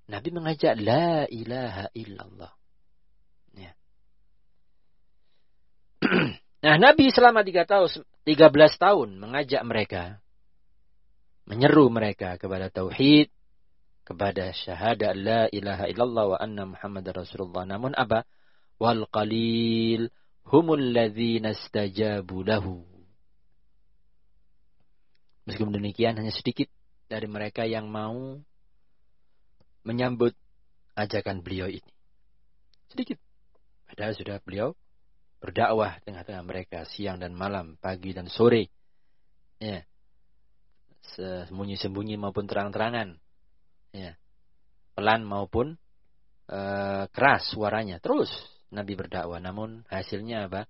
Nabi mengajak la ilaha illallah. Ya. Nah, Nabi selama 13 tahun mengajak mereka, menyeru mereka kepada tauhid, kepada syahadat la ilaha illallah wa anna Muhammadar Rasulullah. Namun apa? Wal qalil humul ladzina istajabu lahu. Meskipun demikian, hanya sedikit dari mereka yang mau menyambut ajakan beliau ini. Sedikit. Padahal sudah beliau berdakwah tengah-tengah mereka siang dan malam, pagi dan sore. Ya. Sembunyi-sembunyi maupun terang-terangan. Ya. Pelan maupun keras suaranya. Terus Nabi berdakwah. Namun hasilnya apa?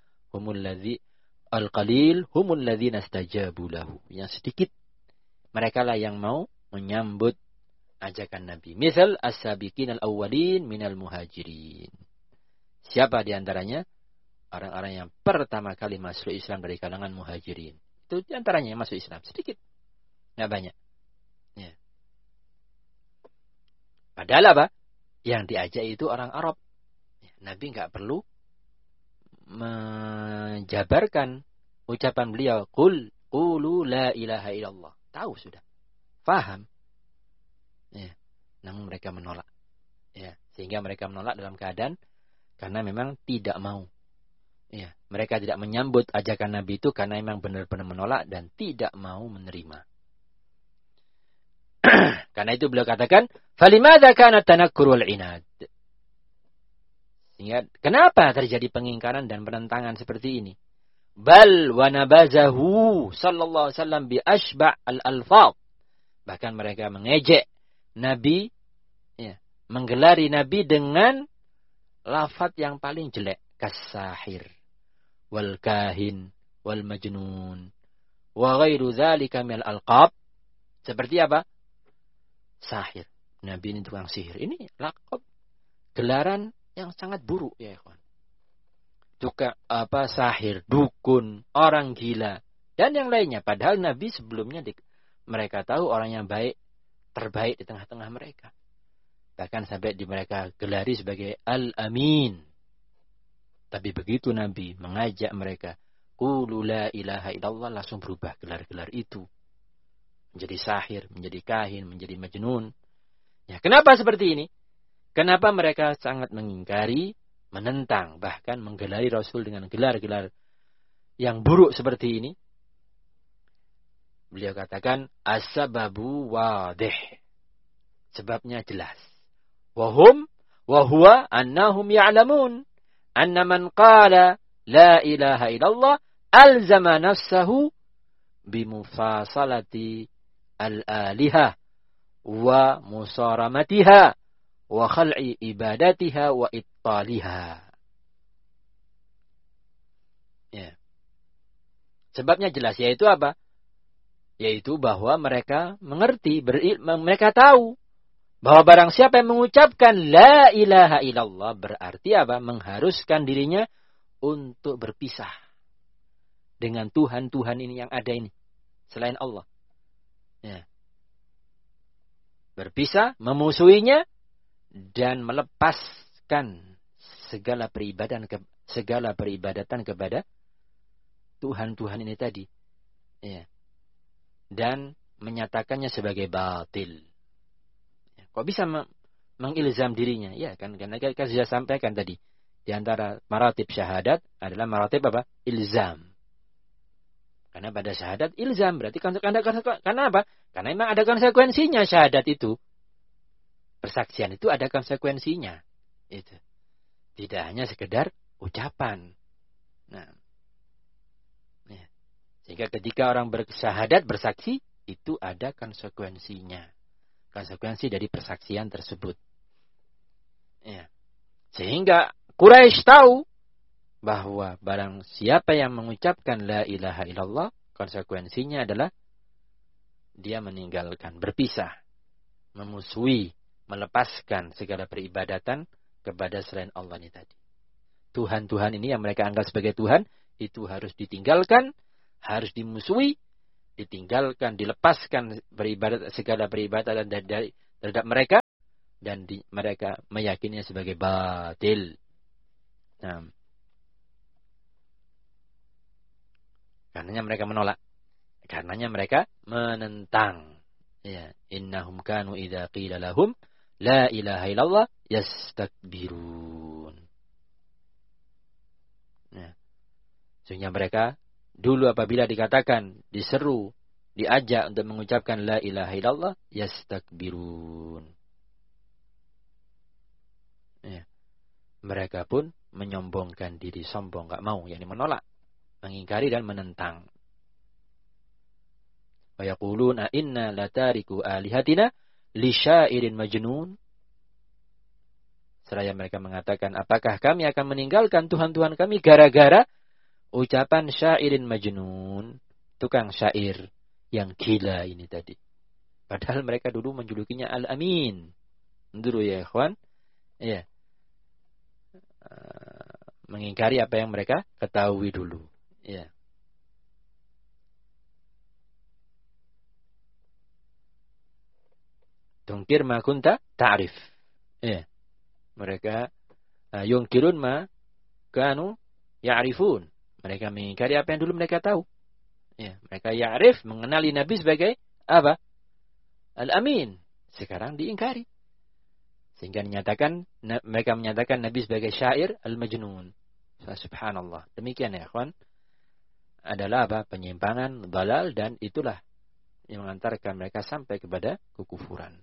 Al-qalil humul ladzina istajabu lahu. Yang sedikit mereka lah yang mau menyambut ajakan Nabi. Misal as-sabiqin al-awwalin minal muhajirin. Siapa di antaranya? Orang-orang yang pertama kali masuk Islam dari kalangan muhajirin. Itu di antaranya yang masuk Islam. Sedikit. Nggak banyak. Ya. Padahal apa? Yang diajak itu orang Arab. Nabi nggak perlu menjabarkan ucapan beliau. Qulu la ilaha illallah. Tahu sudah. Faham. Ya. Namun mereka menolak. Ya. Sehingga mereka menolak dalam keadaan karena memang tidak mau. Ya. Mereka tidak menyambut ajakan Nabi itu karena memang benar-benar menolak dan tidak mau menerima. Karena itu beliau katakan, "Falimadza kana tanakkur wal inad?" Sehingga kenapa terjadi pengingkaran dan penentangan seperti ini? Bal wa nabazahu sallallahu alaihi wasallam bi asba' al-alfaz. Bahkan mereka mengejek Nabi, ya, menggelari Nabi dengan lafaz yang paling jelek, kas-sahir wal kahin wal majnun wa ghairu dzalika minal alqab. Seperti apa? Sahir. Nabi ini tukang sihir. Ini lakab, gelaran yang sangat buruk ya ikhwan. Sahir, dukun, orang gila dan yang lainnya. Padahal Nabi sebelumnya mereka tahu orang yang baik, terbaik di tengah-tengah mereka. Bahkan sampai mereka gelari sebagai Al-Amin. Tapi begitu Nabi mengajak mereka, qulu la ilaha illallah, langsung berubah gelar-gelar itu. Menjadi sahir, menjadi kahin, menjadi majnun. Ya, kenapa seperti ini? Kenapa mereka sangat mengingkari, menentang, bahkan menggelari Rasul dengan gelar-gelar yang buruk seperti ini? Beliau katakan, as-sababu wadih. Sebabnya jelas. Wahuwa annahum ya'lamun. Anna man qala la ilaha illallah alzama nafsahu bimufasalati al-alihah wa musaramatiha wa khal'i ibadatiha wa ittaliha. Ya. Sebabnya jelas, yaitu apa? Yaitu bahwa mereka mengerti, mereka tahu bahwa barang siapa yang mengucapkan la ilaha illallah berarti apa? Mengharuskan dirinya untuk berpisah dengan Tuhan-Tuhan ini yang ada ini selain Allah. Ya. Berpisah, memusuhinya dan melepaskan segala peribadatan kepada Tuhan-Tuhan ini tadi. Ya. Dan menyatakannya sebagai batil. Ya. Kok bisa mengilzam dirinya? Ya kan, karena kita sudah sampaikan tadi. Di antara maratib syahadat adalah maratib apa? Ilzam. Karena pada syahadat ilzam berarti karena apa? Karena memang ada konsekuensinya syahadat itu. Persaksian itu ada konsekuensinya. Itu. Tidak hanya sekedar ucapan. Nah. Ya. Sehingga ketika orang bersyahadat, bersaksi, itu ada konsekuensinya. Konsekuensi dari persaksian tersebut. Ya. Sehingga Quraisy tahu bahwa barang siapa yang mengucapkan la ilaha illallah, konsekuensinya adalah dia meninggalkan, berpisah, memusuhi, melepaskan segala peribadatan kepada selain Allah ini tadi. Tuhan-Tuhan ini yang mereka anggap sebagai Tuhan, itu harus ditinggalkan, harus dimusuhi, ditinggalkan, dilepaskan segala peribadatan terhadap mereka, dan mereka meyakininya sebagai batil. Nah, karenanya mereka menolak, karenanya mereka menentang. Ya, innahum kanu idza qila lahum la ilaha illallah yastakbirun. Nah, sehingga mereka dulu apabila dikatakan, diseru, diajak untuk mengucapkan la ilaha illallah yastakbirun. Ya, mereka pun menyombongkan diri, sombong, enggak mau, yakni menolak, mengingkari dan menentang. Wa yaquluna inna latariku alihatina li syairin majnun. Seraya mereka mengatakan, apakah kami akan meninggalkan Tuhan-Tuhan kami gara-gara ucapan syairin majnun, tukang syair yang gila ini tadi. Padahal mereka dulu menjulukinya Al-Amin. Dulu ya ikhwan. Ya. Mengingkari apa yang mereka ketahui dulu. Ya. Tungkir ma kunta ta'rif. Ya. Mereka yungkirun ma kanu ya'rifun. Mereka mengingkari apa yang dulu mereka tahu. Ya, mereka ya'rif, mengenali Nabi sebagai apa? Al-Amin. Sekarang diingkari. Sehingga mereka menyatakan Nabi sebagai syair al-majnun. Subhanallah. Demikian ya, ikhwan. Adalah apa? Penyimpangan, dalal, dan itulah yang mengantarkan mereka sampai kepada kekufuran.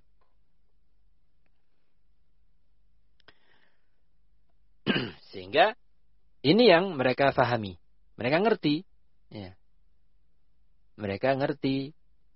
Sehingga ini yang mereka fahami. Mereka ngerti. Ya. Mereka ngerti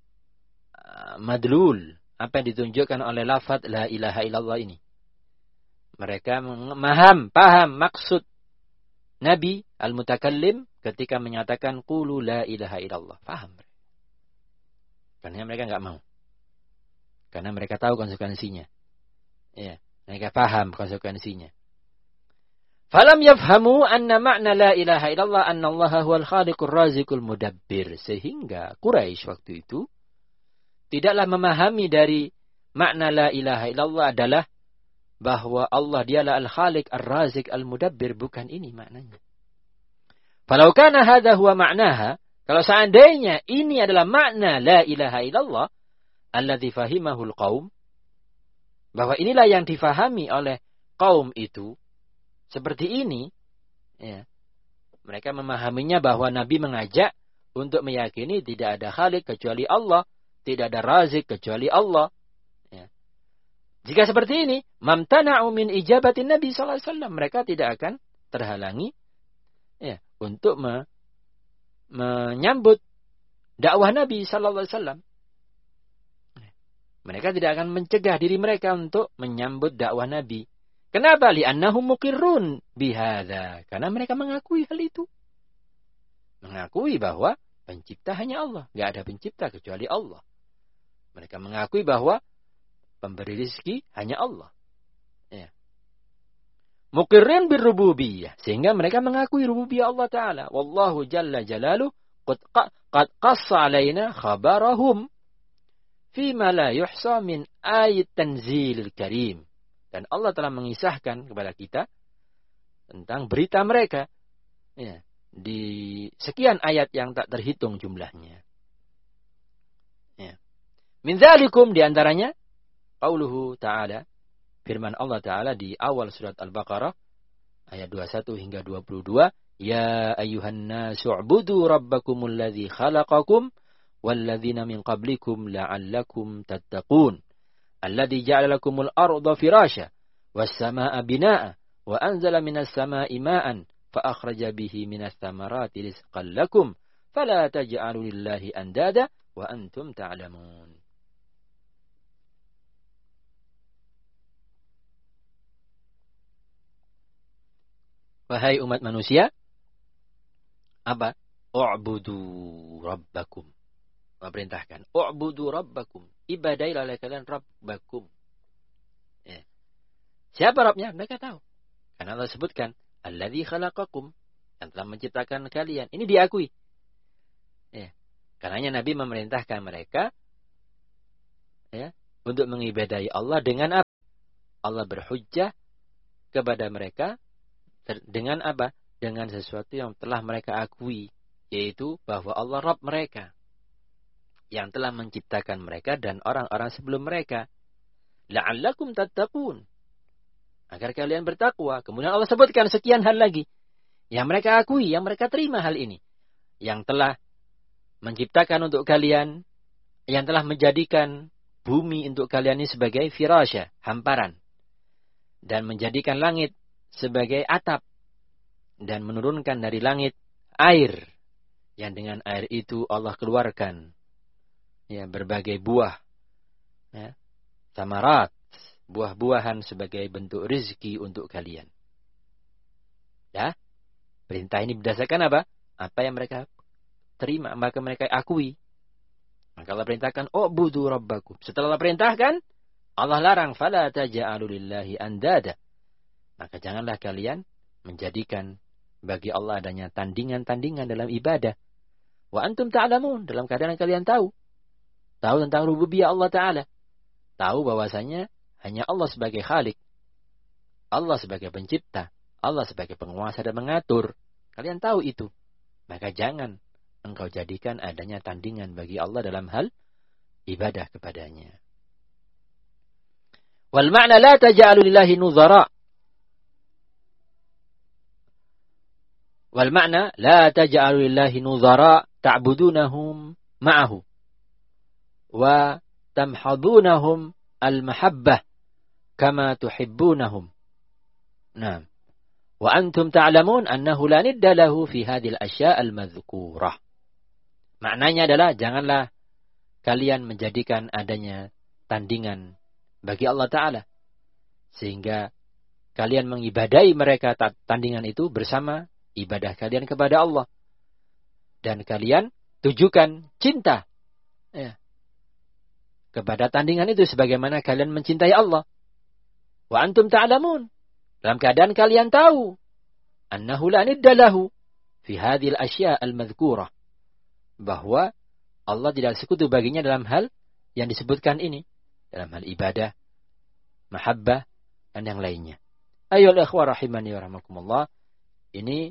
madlul, apa yang ditunjukkan oleh lafaz la ilaha illallah ini. Mereka paham maksud Nabi al-mutakallim ketika menyatakan qulu la ilaha illallah. Paham mereka. Karena mereka enggak mau. Karena mereka tahu konsekuensinya. Ya, mereka paham konsekuensinya. Falam yafhamu anna ma'na la ilaha illallah anna Allah huwal khaliqur raziqul mudabbir. Sehingga Quraisy waktu itu tidaklah memahami dari makna la ilaha illallah adalah bahwa Allah dialah al-khaliq ar-raziq al-mudabbir. Bukan ini maknanya. Falau kana hadha huwa ma'naha, kalau seandainya ini adalah makna la ilaha illallah alladzi fahimahul qaum, bahwa inilah yang difahami oleh kaum itu, seperti ini, ya, mereka memahaminya bahwa Nabi mengajak untuk meyakini tidak ada khalik kecuali Allah, tidak ada razik kecuali Allah. Ya. Jika seperti ini, mamtana'u min ijabatin Nabi sallallahu alaihi wasallam, mereka tidak akan terhalangi, ya, untuk menyambut dakwah Nabi sallallahu alaihi wasallam. Mereka tidak akan mencegah diri mereka untuk menyambut dakwah Nabi. Kenapa? Li'annahum muqirrun bihadza. Karena mereka mengakui hal itu. Mengakui bahwa pencipta hanya Allah. Tidak ada pencipta kecuali Allah. Mereka mengakui bahwa pemberi rezeki hanya Allah. Ya. Muqirrin birrububiyah. Sehingga mereka mengakui rububiyah Allah Ta'ala. Wallahu jalla jalaluh qad qassa alaina khabarahum fima la yuhsa min ayat tanzilil karim. Dan Allah telah mengisahkan kepada kita tentang berita mereka, ya, di sekian ayat yang tak terhitung jumlahnya. Ya. Min dzalikum, di antaranya qauluhu ta'ala, firman Allah Ta'ala di awal surat Al-Baqarah ayat 21 hingga 22, ya ayyuhan nasu ubudu rabbakumul ladzi khalaqakum walladzina min qablikum la'allakum tattaqun. Alladzi ja'ala lakumul arda firasya was samaa'a binaa'a wa anzala minas samaa'i maa'an fa akhraja bihi minas thamarati rizqan lakum fala taj'alu lillahi andada wa antum ta'lamun. Wahai umat manusia, apa? U'budu rabbakum. Memerintahkan, u'budu rabbakum, ibadailah oleh kalian rabbakum. Ya. Siapa Rabbnya? Mereka tahu. Karena Allah sebutkan, alladzi khalaqakum, yang telah menciptakan kalian. Ini diakui. Ya. Karenanya Nabi memerintahkan mereka, ya, untuk mengibadahi Allah dengan apa? Allah berhujjah kepada mereka dengan apa? Dengan sesuatu yang telah mereka akui, yaitu bahwa Allah Rabb mereka yang telah menciptakan mereka dan orang-orang sebelum mereka. La'allakum tattaqun, agar kalian bertakwa. Kemudian Allah sebutkan sekian hal lagi yang mereka akui, yang mereka terima hal ini, yang telah menciptakan untuk kalian, yang telah menjadikan bumi untuk kalian ini sebagai firasya, hamparan, dan menjadikan langit sebagai atap, dan menurunkan dari langit air, yang dengan air itu Allah keluarkan ya berbagai buah, ya, samarat, buah-buahan sebagai bentuk rezeki untuk kalian. Ya, perintah ini berdasarkan apa? Apa yang mereka terima, maka mereka akui. Maka Allah perintahkan, u'budu rabbakum. Setelah Allah perintahkan, Allah larang, fala taj'alu lillahi andada. Maka janganlah kalian menjadikan bagi Allah adanya tandingan-tandingan dalam ibadah. Wa antum ta'lamun, dalam keadaan kalian tahu tentang rububiyah Allah Ta'ala. Tahu bahwasanya hanya Allah sebagai Khalik, Allah sebagai pencipta, Allah sebagai penguasa dan mengatur. Kalian tahu itu. Maka jangan engkau jadikan adanya tandingan bagi Allah dalam hal ibadah kepadanya. Wal ma'na la taj'alu lillahi nuzara. Wal ma'na la taj'alu lillahi nuzara ta'budunahum ma'ahu wa tamhadunahum al-mahabbah kama tuhibbunahum. Naam. Wa antum ta'lamun annahu la nidda lahu fi hadhil asya' al-madhkurah. Maknanya adalah janganlah kalian menjadikan adanya tandingan bagi Allah Ta'ala, sehingga kalian mengibadahi mereka tandingan itu bersama ibadah kalian kepada Allah, dan kalian tujukan cinta ya, kepada tandingan itu sebagaimana kalian mencintai Allah. Wa antum ta'lamun, dalam keadaan kalian tahu, annahu la nidda lahu fi hadhil asya' al-madhkurah, bahwa Allah tidak sekutu baginya dalam hal yang disebutkan ini, dalam hal ibadah, mahabbah, dan yang lainnya. Ayyuhal ikhwah rahimani wa rahmakumullah. Ini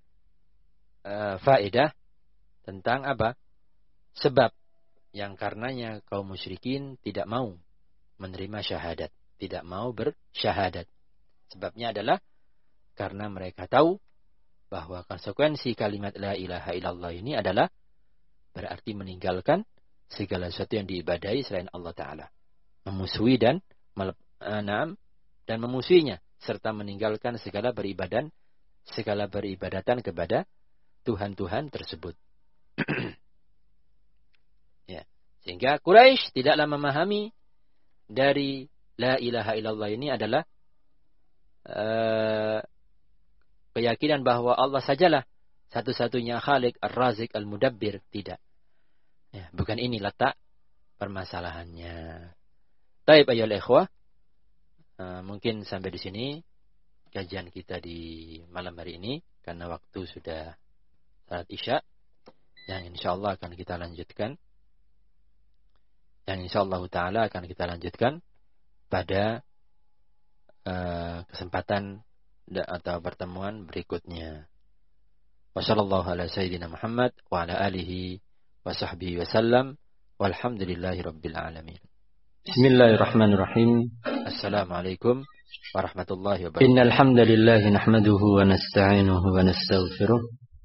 faedah tentang apa? Sebab yang karenanya kaum musyrikin tidak mau menerima syahadat, tidak mau bersyahadat. Sebabnya adalah karena mereka tahu bahwa konsekuensi kalimat la ilaha illallah ini adalah berarti meninggalkan segala sesuatu yang diibadahi selain Allah Ta'ala, memusuhi dan memusuhinya, serta meninggalkan segala beribadatan kepada Tuhan-Tuhan tersebut. Ya, sehingga Quraisy tidaklah memahami dari la ilaha illallah ini adalah keyakinan bahwa Allah sajalah satu-satunya Khalik, Ar-Razik, Al-Mudabbir. Tidak. Ya, bukan ini letak permasalahannya. Taib ayyuhal ikhwah. Mungkin sampai di sini kajian kita di malam hari ini, karena waktu sudah salat Isya. Yang insyaallah akan kita lanjutkan. Yang insyaallah ta'ala akan kita lanjutkan pada kesempatan atau pertemuan berikutnya. Wassallallahu ala sayyidina Muhammad wa ala alihi wa sahbihi wa sallam walhamdulillahi rabbil alamin. Bismillahirrahmanirrahim. Assalamualaikum warahmatullahi wabarakatuh. Innal hamdalillah nahmaduhu wa nasta'inuhu wa nastaghfiruh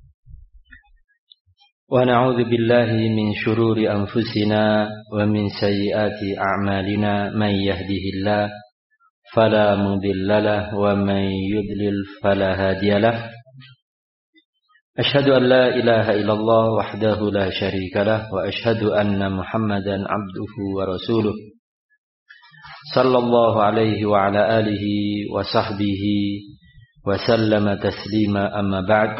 wa na'udzu billahi min shururi anfusina wa min sayyiati a'malina may yahdihillahu fala mudilla lahu wa may yudlil fala hadiya lahu. أشهد أن لا إله إلا الله وحده لا شريك له وأشهد أن محمدا عبده ورسوله صلى الله عليه وعلى آله وصحبه وسلم تسليما أما بعد.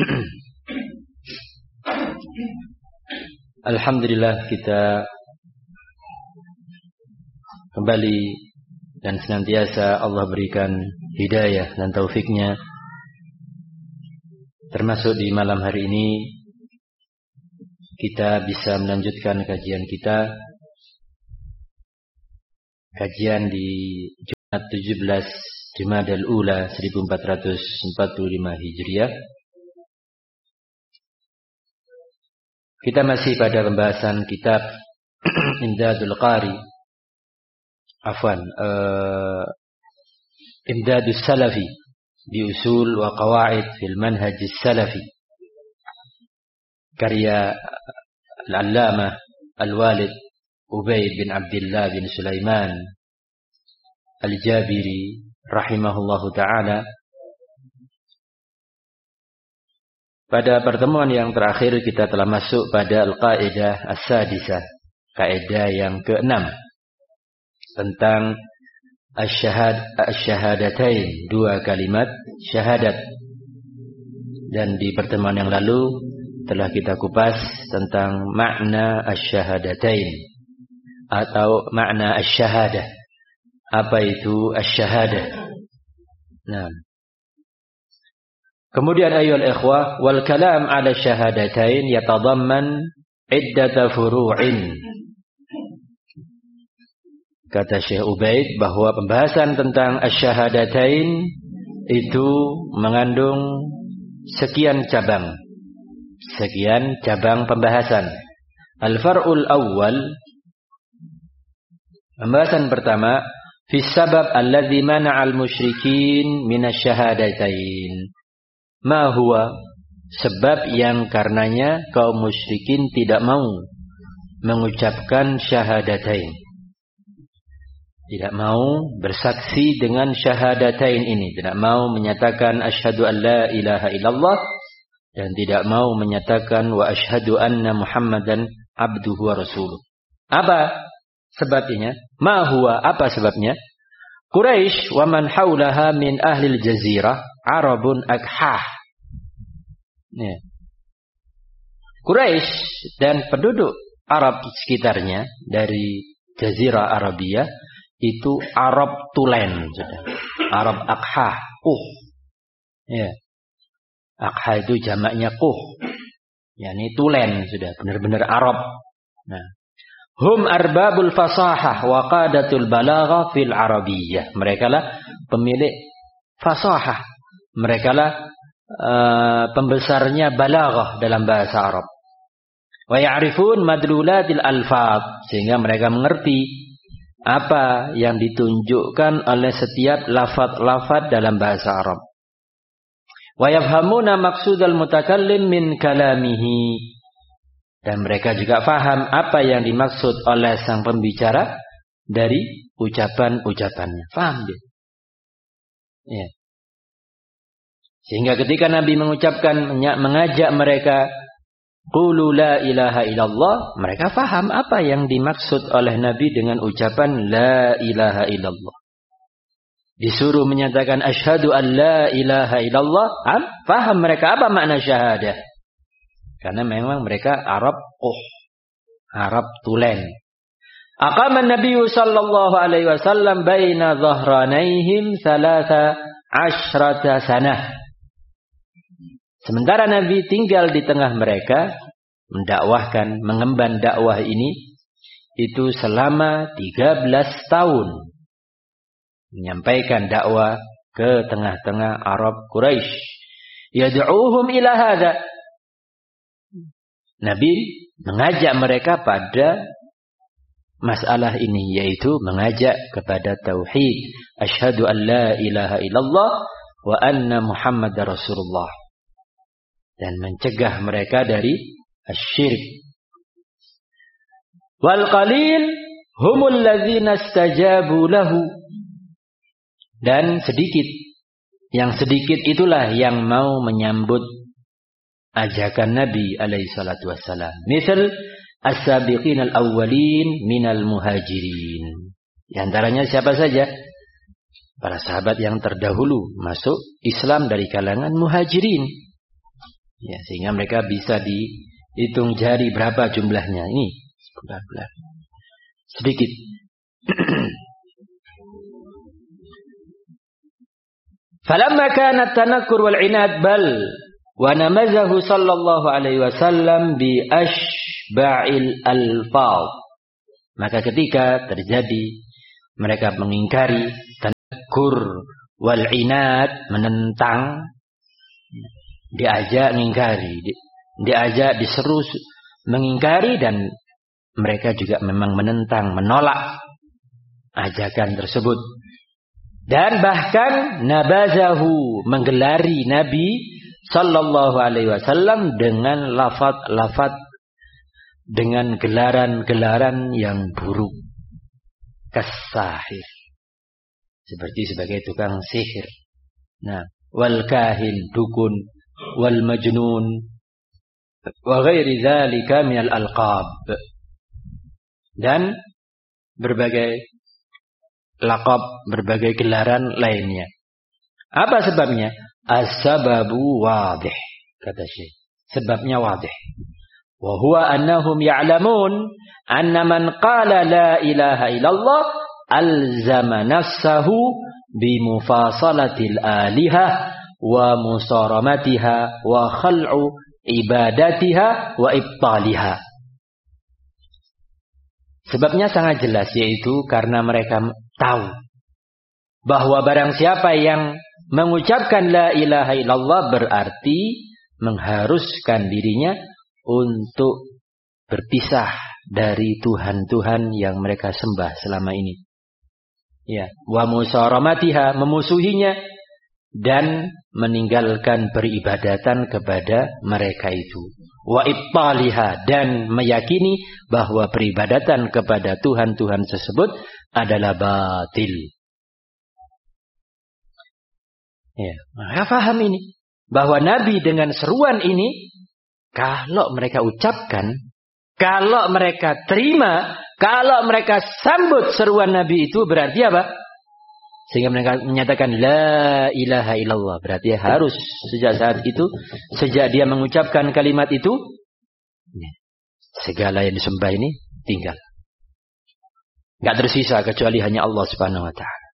Alhamdulillah, kita kembali dan senantiasa Allah berikan hidayah dan taufiknya, termasuk di malam hari ini kita bisa melanjutkan kajian kita, kajian di 17 Jumadal Ula 1445 Hijriah. Kita masih pada pembahasan kitab Imdadul Qari. Imdadus Salafi bi usul wa qawaid fil manhaj salafi. Karya Al-Allamah Al-Walid Ubaid bin Abdullah bin Sulaiman Al-Jabiri rahimahullahu ta'ala. Pada pertemuan yang terakhir kita telah masuk pada Al-Qaidah As-Sadisah, kaidah yang ke-6 tentang Asy-Syahadatain, dua kalimat syahadat. Dan di pertemuan yang lalu telah kita kupas tentang makna Asy-Syahadatain atau makna Asy-Syahadah. Apa itu Asy-Syahadah? Nah, kemudian ayyuhal ikhwah, wal kalam 'ala syahadatain yatadamman iddata furu'in. Kata Syekh Ubaid bahwa pembahasan tentang asy-syahadatain itu mengandung sekian cabang pembahasan. Al-far'ul awwal, pembahasan pertama, fi sabab alladzi mana'al musyrikin minasy-syahadatain. Ma huwa, sebab yang karenanya kaum musyrikin tidak mau mengucapkan syahadatain, tidak mau bersaksi dengan syahadatain ini, tidak mau menyatakan asyhadu an la ilaha illallah dan tidak mau menyatakan wa asyhadu anna Muhammadan abduhu wa rasuluh. Apa sebabnya? Ma huwa, apa sebabnya? Quraisy wa man haulaha min ahli al-jazirah Arabun akhah. Ya. Quraisy dan penduduk Arab sekitarnya dari Jazirah Arabia itu Arab tulen, Arab akhah, ya. Akhah itu jamaknya yakni tulen, sudah benar-benar Arab. Nah, hum arbabul fasahah wa qadatul balaghah fil arabiyyah. Mereka lah pemilik fasahah. Mereka lah pembesarnya balaghah dalam bahasa Arab. Wa ya'rifun madlulatil alfaz, sehingga mereka mengerti apa yang ditunjukkan oleh setiap lafaz-lafaz dalam bahasa Arab. Wa yafhamuna maqsudal mutakallim min kalamihi, dan mereka juga faham apa yang dimaksud oleh sang pembicara dari ucapan-ucapannya. Faham dia? Ya. Sehingga ketika Nabi mengajak mereka qulu la ilaha illallah, mereka faham apa yang dimaksud oleh Nabi dengan ucapan la ilaha illallah. Disuruh menyatakan asyhadu an la ilaha illallah, faham mereka apa makna syahadah. Karena memang mereka Arab Arab tulen. Aqama Nabi sallallahu alaihi wasallam baina dhahranaihim 13 sanah. Sementara Nabi tinggal di tengah mereka, mendakwahkan, mengemban dakwah ini, itu selama 13 tahun. Menyampaikan dakwah ke tengah-tengah Arab Quraisy. Yad'uuhum ila hadza. Nabi mengajak mereka pada masalah ini, yaitu mengajak kepada tauhid. Asyhadu an la ilaha illallah wa anna Muhammadar Rasulullah. Dan mencegah mereka dari asyirik. Wal qalil humul ladzina istajabu lahu. Dan yang sedikit itulah yang mau menyambut ajakan Nabi alaihi salatu wassalam. Misal as-sabiqin al-awwalin minal muhajirin. Di antaranya siapa saja? Para sahabat yang terdahulu masuk Islam dari kalangan muhajirin. Ya, sehingga mereka bisa dihitung jari berapa jumlahnya. Ini sedikit. Falamma kana at-tanakkur wal 'inad bal wa namazahu sallallahu alaihi wasallam bi ashba'il alfaz. Maka ketika terjadi mereka mengingkari kufur wal inad, menentang, diajak mengingkari, diajak diseru mengingkari, dan mereka juga memang menentang, menolak ajakan tersebut. Dan bahkan nabazahu, menggelari Nabi sallallahu alaihi wasallam dengan lafaz-lafaz, dengan gelaran-gelaran yang buruk. Kasahir, seperti sebagai tukang sihir. Nah, wal kahin, dukun, wal majnun, wa ghairi dzalika minal alqab, dan berbagai laqab, berbagai gelaran lainnya. Apa sebabnya? As-sababu wadih, kata Syekh. Sebabnya wadih. Wa huwa annahum ya'lamun anna man qala la ilaha illallah alzama nafsahu bimufasalatil alihah wa musaramatiha wa khal'u ibadatiha wa ibtaliha. Sebabnya sangat jelas, yaitu karena mereka tahu bahwa barang siapa yang mengucapkan la ilaha illallah berarti mengharuskan dirinya untuk berpisah dari Tuhan-Tuhan yang mereka sembah selama ini. Ya, wa musaramatiha, memusuhinya dan meninggalkan peribadatan kepada mereka itu. Wa ibtaliha, dan meyakini bahwa peribadatan kepada Tuhan-Tuhan tersebut adalah batil. Ya, maka faham ini bahwa Nabi dengan seruan ini, kalau mereka ucapkan, kalau mereka terima, kalau mereka sambut seruan Nabi itu, berarti apa? Sehingga mereka menyatakan la ilaha illallah, berarti harus sejak saat itu, sejak dia mengucapkan kalimat itu, segala yang disembah ini tinggal. Enggak tersisa kecuali hanya Allah Subhanahu wa taala.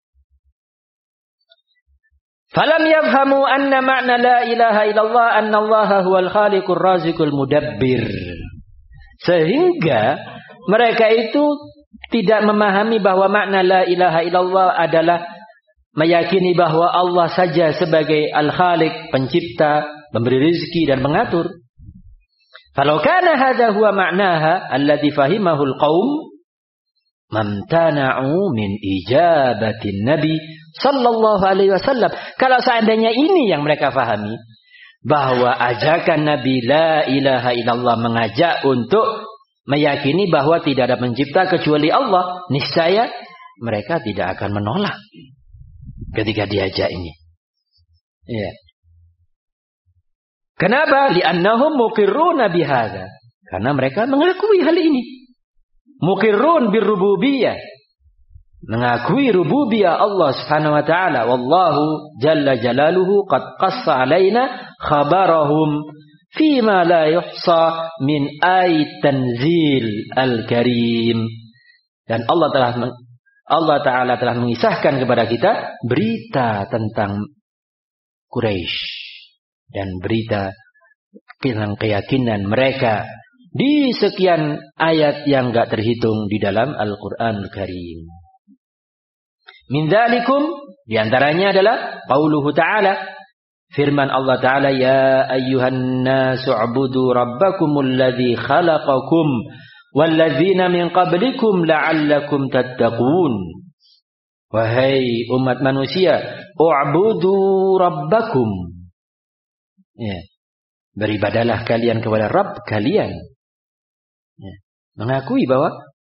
Falam yafhamu anna ma'na la ilaha illallah anna Allah huwal khaliqur raziqul mudabbir. Sehingga mereka itu tidak memahami bahwa makna la ilaha illallah adalah meyakini bahwa Allah saja sebagai al-khaliq, pencipta, pemberi rezeki dan mengatur. Kalau kana hadza huwa ma'naha alladhi fahimahu al-qaum mamtana'u min ijabatin nabi sallallahu alaihi wasallam. Kalau seandainya ini yang mereka fahami, bahwa ajakan Nabi la ilaha illallah mengajak untuk meyakini bahwa tidak ada pencipta kecuali Allah, niscaya mereka tidak akan menolak ketika diajak ini. Ya. Kenapa? Li'annahum muqirruna bihadza. Karena mereka mengakui hal ini. Muqirrun birrububiyah, mengakui rububiyah Allah Subhanahu wa taala. Wallahu jalla jalaluhu qad qassa alaina khabarahum fima la yuhsa min ayat tanzil al-karim. Dan Allah taala telah mengisahkan kepada kita berita tentang Quraisy dan berita tentang keyakinan mereka di sekian ayat yang enggak terhitung di dalam Al-Qur'an Al-Karim. Min dzalikum, di antaranya adalah qauluhu ta'ala, firman Allah Ta'ala, ya ayyuhan nasu ubudu rabbakumul ladzi khalaqakum wal ladzina min qablikum la'allakum tattaqun. Wahai umat manusia, u'budu rabbakum. Ya. Beribadalah kalian kepada Rabb kalian. Ya. Mengakui bahwa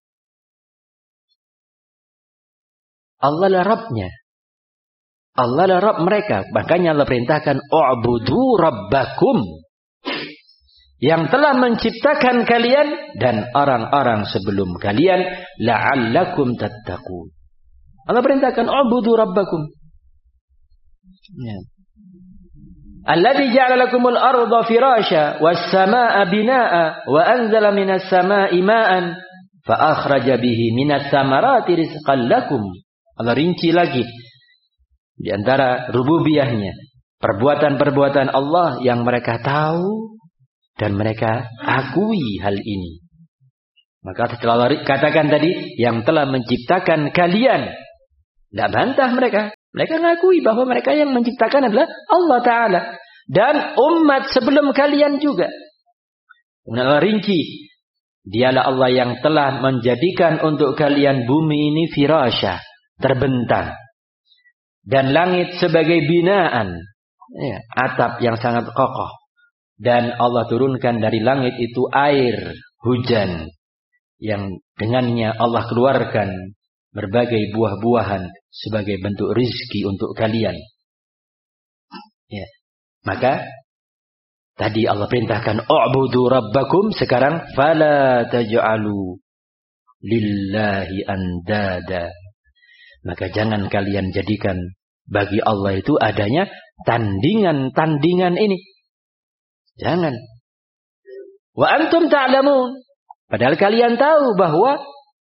Allah adalah Rabbnya. Allah adalah Rabb mereka. Makanya Allah perintahkan u'budu rabbakum, yang telah menciptakan kalian dan orang-orang sebelum kalian, la'allakum tattaqun. Allah perintahkan u'budu rabbakum. Ya. Alladzi ja'ala lakumul arda firasha was samaa'a binaa'a wa anzala minas samaa'i maa'an fa akhraja bihi minas samarati rizqan lakum. Allah rinci lagi di antara rububiyahnya, perbuatan-perbuatan Allah yang mereka tahu dan mereka akui hal ini. Maka setelah Allah katakan tadi yang telah menciptakan kalian, tidak bantah mereka. Mereka mengakui bahwa mereka yang menciptakan adalah Allah Ta'ala. Dan umat sebelum kalian juga. Allah rinci. Dialah Allah yang telah menjadikan untuk kalian bumi ini firasya, terbentang. Dan langit sebagai binaan. Ya, atap yang sangat kokoh. Dan Allah turunkan dari langit itu air, hujan. Yang dengannya Allah keluarkan berbagai buah-buahan sebagai bentuk rizki untuk kalian. Ya. Maka tadi Allah perintahkan u'budu rabbakum, sekarang fala taj'alu lillahi andada. Maka jangan kalian jadikan bagi Allah itu adanya tandingan-tandingan ini. Jangan. Wa antum ta'lamun. Padahal kalian tahu bahwa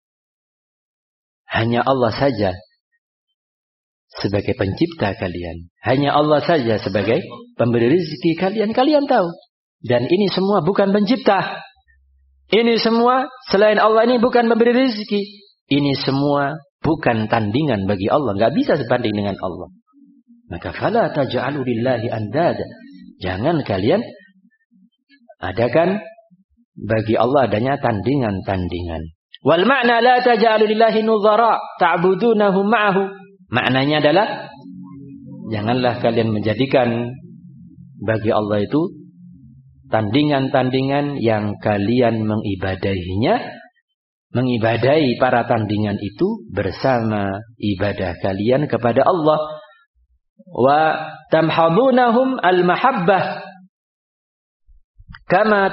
hanya Allah saja sebagai pencipta kalian. Hanya Allah saja sebagai pemberi rezeki kalian. Kalian tahu. Dan ini semua bukan pencipta. Ini semua selain Allah ini bukan pemberi rezeki. Ini semua bukan tandingan bagi Allah. Enggak bisa sebanding dengan Allah. Maka fala taj'alu lillahi andada. Jangan kalian adakan bagi Allah adanya tandingan-tandingan. Wal ma'na la taj'alu lillahi nuzara ta'budunahum ma'ahu. Maknanya adalah janganlah kalian menjadikan bagi Allah itu tandingan-tandingan yang kalian mengibadahinya, mengibadahi para tandingan itu bersama ibadah kalian kepada Allah. Wa tamhadunahum al-mahabbah kama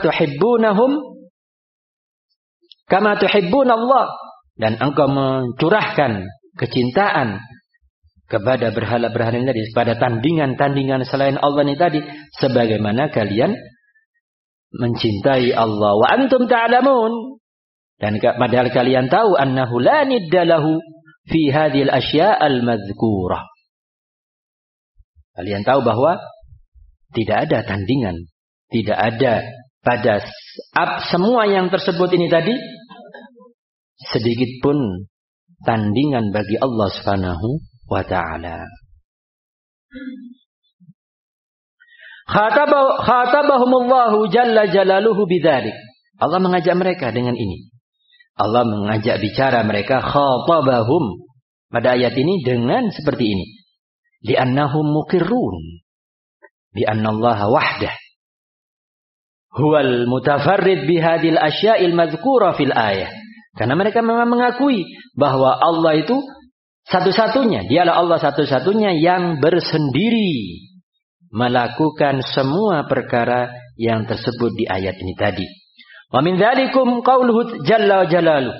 tuhibbun Allah, dan engkau mencurahkan kecintaan kepada berhala-berhala ini tadi, pada tandingan-tandingan selain Allah ini tadi, sebagaimana kalian mencintai Allah. Wa antum ta'lamun, dan padahal kalian tahu annahu la nidda lahu fi hadhil asya' al-madhkurah. Kalian tahu bahwa tidak ada tandingan, tidak ada pada semua yang tersebut ini tadi sedikit pun tandingan bagi Allah Subhanahu wa ta'ala. Khatabahumullahu jalla jalaluhu bidzalik. Allah mengajak mereka dengan ini. Allah mengajak bicara mereka, khatabahum pada ayat ini dengan seperti ini. Li'annahum muqirrun bi anna Allah wahdah huwal mutafarrid bihadil asya'il madhkura fil ayah. Karena mereka memang mengakui bahwa Allah itu satu-satunya, dialah Allah satu-satunya yang bersendiri melakukan semua perkara yang tersebut di ayat ini tadi. Wa min dzalikum qauluhu jalla jalaluhu.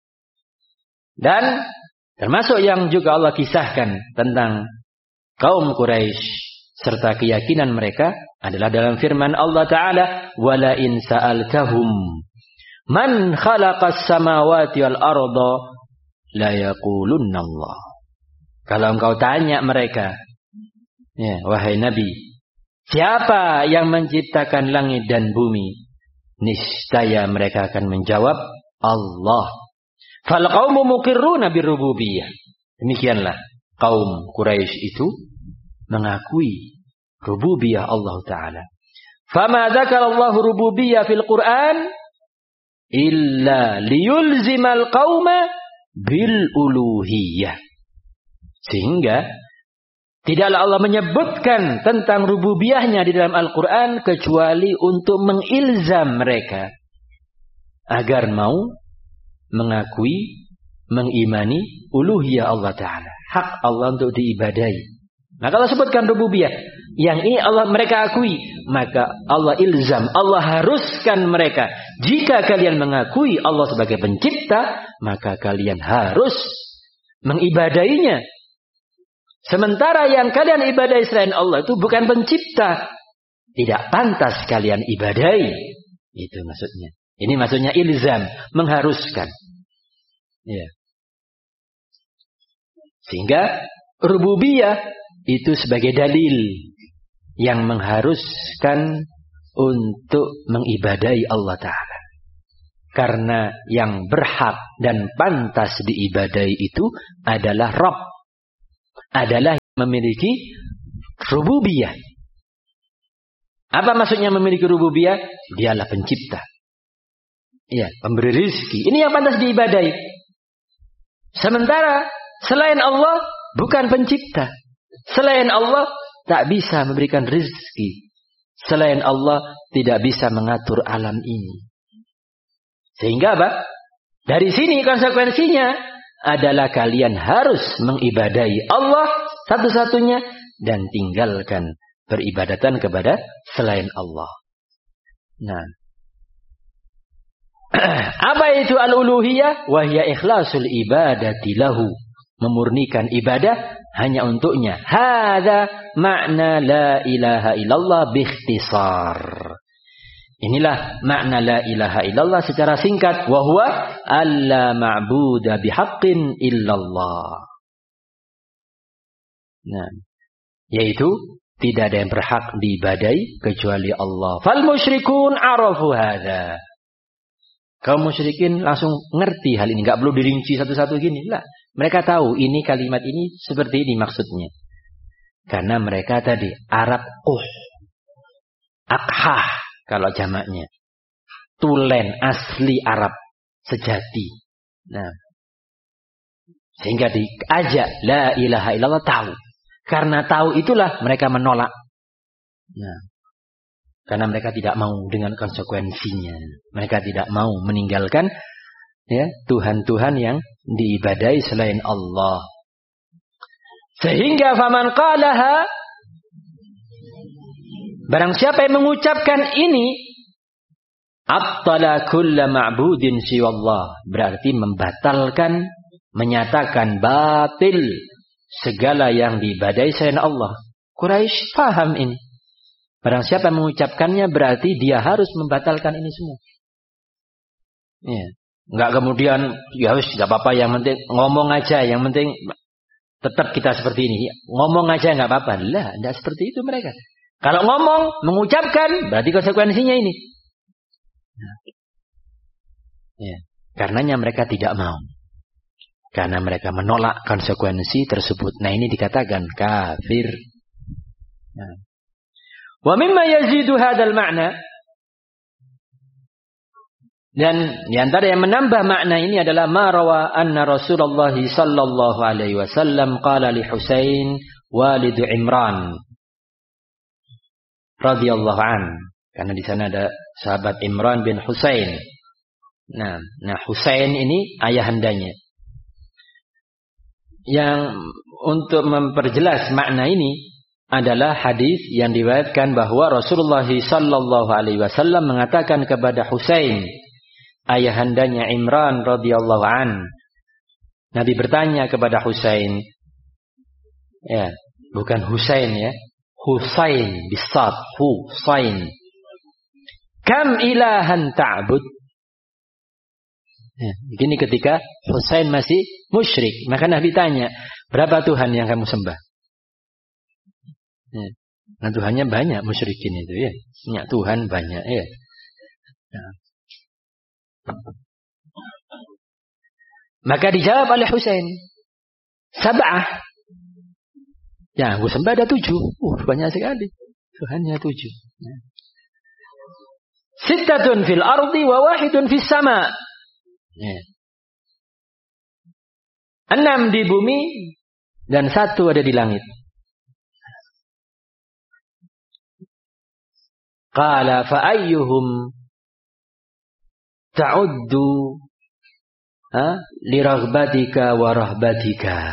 Dan termasuk yang juga Allah kisahkan tentang kaum Quraisy serta keyakinan mereka adalah dalam firman Allah Ta'ala, wala in sa'altahum man khalaqas samawati wal arda la yaqulunna Allah. Kalau engkau tanya mereka, ya, wahai Nabi, siapa yang menciptakan langit dan bumi? Niscaya mereka akan menjawab Allah. Fal qaumu muqirruna birrububiyyah. Demikianlah kaum Quraisy itu mengakui rububiyah Allah Ta'ala. Fama dzakara Allah rububiyah fil Quran illa liyulzimal qauma bil uluhiyah. Sehingga tidaklah Allah menyebutkan tentang rububiyahnya di dalam Al-Quran kecuali untuk mengilzam mereka agar mau mengakui, mengimani uluhiyah Allah Ta'ala, hak Allah untuk diibadahi. Maka Allah sebutkan rububiyah, yang ini Allah mereka akui, maka Allah ilzam, Allah haruskan mereka, jika kalian mengakui Allah sebagai pencipta, maka kalian harus mengibadahinya. Sementara yang kalian ibadahi selain Allah itu bukan pencipta, tidak pantas kalian ibadahi. Itu maksudnya. Ini maksudnya ilzam, mengharuskan. Ya. Sehingga rububiyah itu sebagai dalil yang mengharuskan untuk mengibadahi Allah Ta'ala. Karena yang berhak dan pantas diibadahi itu adalah Rabb, adalah memiliki rububiyah. Apa maksudnya memiliki rububiyah? Dialah pencipta. Ya, pemberi rezeki. Ini yang pantas diibadahi. Sementara selain Allah bukan pencipta. Selain Allah tak bisa memberikan rezeki. Selain Allah tidak bisa mengatur alam ini. Sehingga apa? Dari sini konsekuensinya adalah kalian harus mengibadahi Allah satu-satunya dan tinggalkan peribadatan kepada selain Allah. Nah, apa itu al-uluhiyah? Wahya ikhlasul ibadati lahu, memurnikan ibadah hanya untuknya. Hadza makna la ilaha illallah biikhtisar. Inilah makna la ilaha illallah secara singkat. Wa huwa alla ma'buda bihaqqin illallah. Nah, yaitu tidak ada yang berhak diibadai kecuali Allah. Fal musyrikun arafu hadza. Kaum musyrikin langsung ngerti hal ini, enggak perlu dirinci satu-satu gini. Lah, mereka tahu ini kalimat ini seperti ini maksudnya. Karena mereka tadi Arab akhah kalau jamaknya. Tulen asli Arab sejati. Nah, sehingga diajak la ilaha illallah tahu. Karena tahu itulah mereka menolak. Nah, karena mereka tidak mau dengan konsekuensinya. Mereka tidak mau meninggalkan ya Tuhan-Tuhan yang diibadai selain Allah. Sehingga faman qalaha, barang siapa yang mengucapkan ini, abtala kulla ma'budin siwallah, berarti membatalkan, menyatakan batil segala yang diibadai selain Allah. Quraisy paham ini. Barang siapa yang mengucapkannya berarti dia harus membatalkan ini semua. Ya. Enggak kemudian ya wis enggak apa-apa, yang penting ngomong aja, yang penting tetap kita seperti ini. Ngomong aja enggak apa-apa. Lah, enggak seperti itu mereka. Kalau ngomong, mengucapkan berarti konsekuensinya ini. Nah. Ya. Karenanya mereka tidak mau. Karena mereka menolak konsekuensi tersebut. Nah, ini dikatakan kafir. Nah. Wa mimma yazidu hadzal ma'na, dan di antara yang menambah makna ini adalah ma rawa anna Rasulullah sallallahu alaihi wasallam qala li Husain walid Imran radhiyallahu an, karena di sana ada sahabat Imran bin Husain. Nah Husain ini ayahandanya. Yang untuk memperjelas makna ini adalah hadis yang diriwayatkan bahwa Rasulullah sallallahu alaihi wasallam mengatakan kepada Husain, ayahandanya Imran radhiyallahu an. Nabi bertanya kepada Husain, ya, bukan Husain ya, Husain bisad, Husain. Kam ilahan ta'bud? Ya, begini ketika Husain masih musyrik, maka Nabi tanya, berapa Tuhan yang kamu sembah? Ya. Nah, Tuhannya banyak musyrikin itu ya. Punya Tuhan banyak ya. Nah. Maka dijawab oleh Husain, sab'ah. Ya, aku sembah ada 7. Banyak sekali. Tuhannya 7. Ya. Sittatun fil ardi wa wahidun fis sama. Ya. 6 di bumi dan 1 ada di langit. Qala fa ayyuhum ta'uddu li raghbatika wa rahbatika.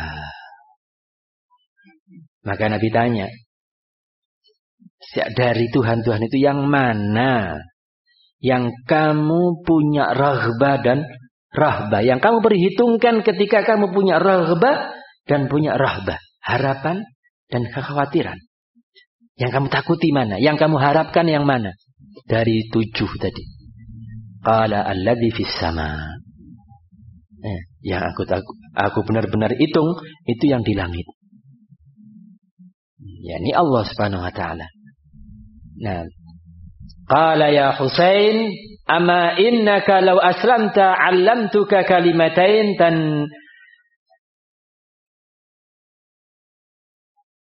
Maka Nabi tanya, dari Tuhan-Tuhan itu yang mana yang kamu punya raghbah dan rahbah, yang kamu perhitungkan ketika kamu punya raghbah dan punya rahbah, harapan dan kekhawatiran. Yang kamu takuti mana? Yang kamu harapkan yang mana? Dari 7 tadi. Qala alladzi fis sama. Yang aku benar-benar hitung itu yang di langit. Yani Allah Subhanahu wa taala. Nah, qala ya Husain, amma innaka law aslamta 'allamtuka kalimatain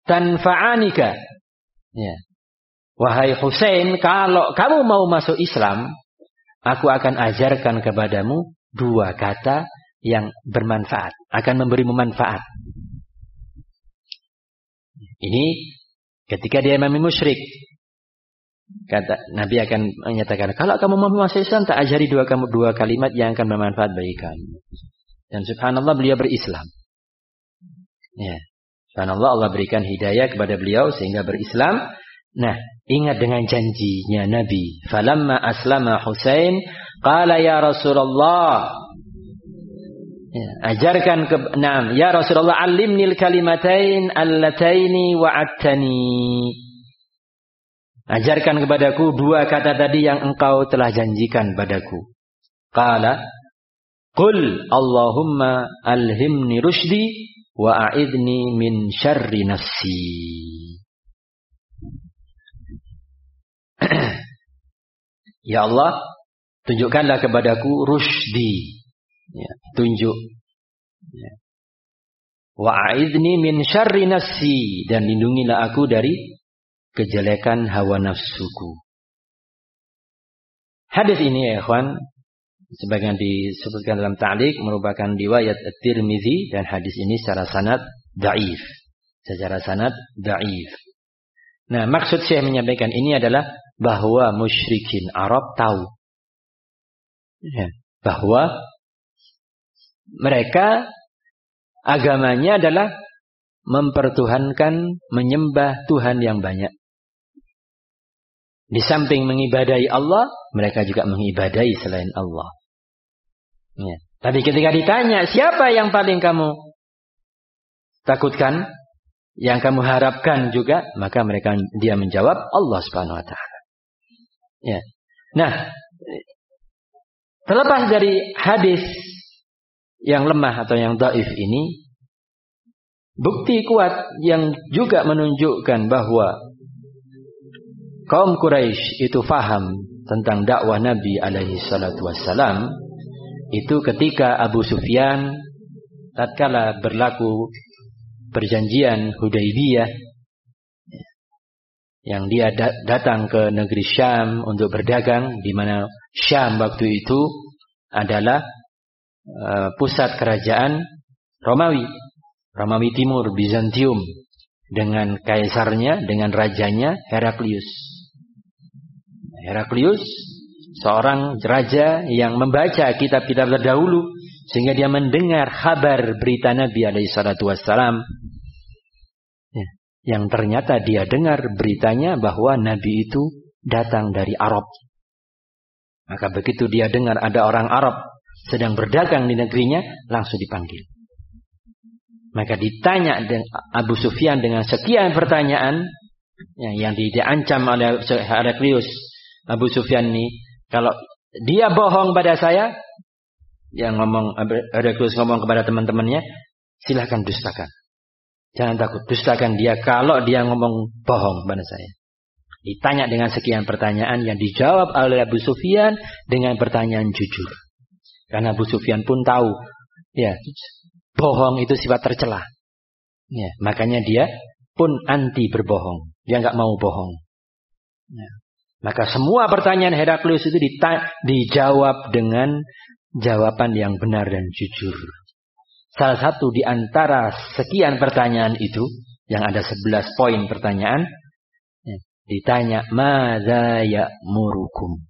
tanfa'anika. Ya. Wahai Husain, kalau kamu mau masuk Islam, aku akan ajarkan kepadamu 2 kata yang bermanfaat, akan memberimu manfaat. Ini ketika dia memang musyrik. Kata Nabi akan menyatakan, kalau kamu mau masuk Islam, tak ajari 2 kalimat yang akan bermanfaat bagi kamu. Dan subhanallah beliau berislam. Ya. Subhanallah Allah berikan hidayah kepada beliau sehingga berislam. Nah, ingat dengan janjinya Nabi. Falamma aslama Husain, qala ya Rasulullah. Ya, ajarkan ya Rasulullah, alimnil kalimatain allataini wa'adtani. Ajarkan kepadaku 2 kata tadi yang engkau telah janjikan padaku. Qala qul Allahumma alhimni rusydi wa a'idni min syarri nafsi. Ya Allah, tunjukkanlah kepadaku rusydi. Ya, tunjuk. Ya. Wa a'idni min syarri nafsi, dan lindungilah aku dari kejelekan hawa nafsuku. Hadis ini ya ikhwan, sebagian disebutkan dalam ta'liq, merupakan riwayat At-Tirmizi, dan hadis ini secara sanad dhaif. Secara sanad dhaif. Nah, maksud saya menyampaikan ini adalah bahwa musyrikin Arab tahu ya, bahwa mereka agamanya adalah mempertuhankan, menyembah Tuhan yang banyak. Di samping mengibadahi Allah, mereka juga mengibadahi selain Allah. Ya. Tapi ketika ditanya, siapa yang paling kamu takutkan, yang kamu harapkan juga, maka dia menjawab Allah Subhanahu wa taala. Ya. Nah, terlepas dari hadis yang lemah atau yang dhaif ini, bukti kuat yang juga menunjukkan bahwa kaum Quraisy itu faham tentang dakwah Nabi alaihi salatu wassalam, itu ketika Abu Sufyan tatkala berlaku perjanjian Hudaybiyah, yang dia datang ke negeri Syam untuk berdagang, di mana Syam waktu itu adalah pusat kerajaan Romawi Timur, Bizantium, dengan kaisarnya, dengan rajanya Heraklius. Heraklius seorang raja yang membaca kitab-kitab terdahulu, sehingga dia mendengar kabar berita Nabi alaihi salatu wassalam, yang ternyata dia dengar beritanya bahwa Nabi itu datang dari Arab. Maka begitu dia dengar ada orang Arab sedang berdagang di negerinya, langsung dipanggil. Maka ditanya Abu Sufyan dengan sekian pertanyaan yang diancam oleh Heraklius. Abu Sufyan ini, kalau dia bohong pada saya, Heraklius ngomong kepada teman-temannya, silahkan dustakan. Jangan takut, dustakan dia kalau dia ngomong bohong pada saya. Ditanya dengan sekian pertanyaan yang dijawab oleh Abu Sufyan dengan pertanyaan jujur. Karena Abu Sufyan pun tahu, ya, bohong itu sifat tercela. Ya, makanya dia pun anti berbohong. Dia nggak mau bohong. Ya. Maka semua pertanyaan Heraklius itu dijawab dengan jawaban yang benar dan jujur. Salah satu di antara sekian pertanyaan itu, yang ada 11 poin pertanyaan, ditanya, madza ya'murukum?